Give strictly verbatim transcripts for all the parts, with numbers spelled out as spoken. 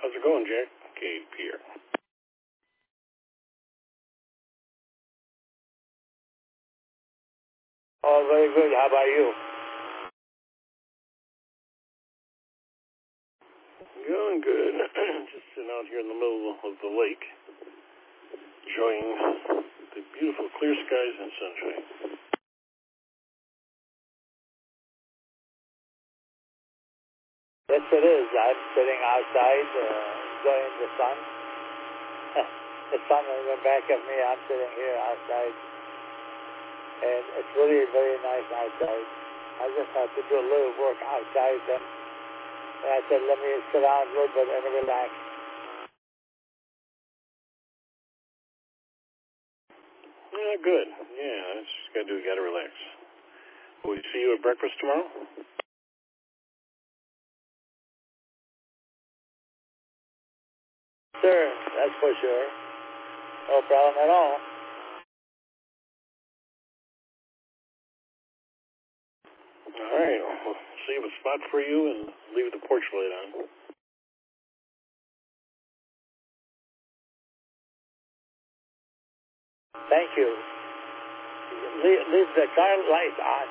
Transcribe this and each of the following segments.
How's it going, Jack? K eight P R. Oh, very good. How about you? Going good. Just sitting out here in the middle of the lake, enjoying the beautiful clear skies and sunshine. Yes, it is. I'm sitting outside, uh, enjoying the sun. The sun is in the back of me. I'm sitting here outside, and it's really very nice outside. I just have to do a little work outside, and, and I said, let me sit down a little bit and relax. Yeah, good. Yeah, that's just gotta do. Gotta relax. Will we see you at breakfast tomorrow? Sure, that's for sure. No problem at all. All right. We'll save a spot for you and leave the porch light on. Thank you. Leave, leave the car light on.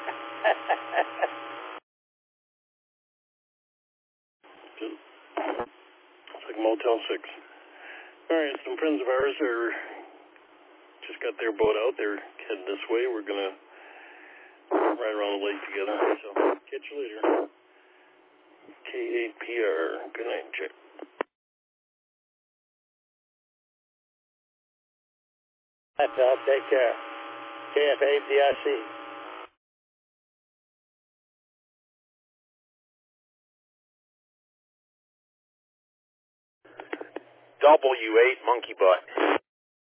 It's like Motel six. All right, some friends of ours are just got their boat out. They're heading this way. We're gonna ride around the lake together. So catch you later. K eight P R. Good night, Jack. Hi, Phil. Take care. K F A D R C. W eight Monkey Butt.